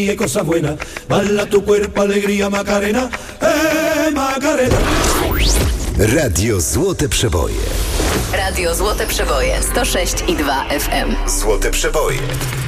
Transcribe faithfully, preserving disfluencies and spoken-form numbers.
y cosa buena. Bala tu cuerpo, alegría, Macarena, eh, Macarena. Radio Złote Przeboje. Radio Złote Przeboje sto sześć i dwa F M. Złote Przeboje.